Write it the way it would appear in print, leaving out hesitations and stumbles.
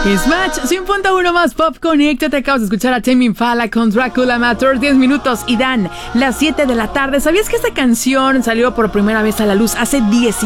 Smash 100.1 más Pop Connect. Te acabas de escuchar a Tame Impala con Dracula Amateur. 10 minutos y dan las 7 de la tarde. ¿Sabías que esta canción salió por primera vez a la luz hace 17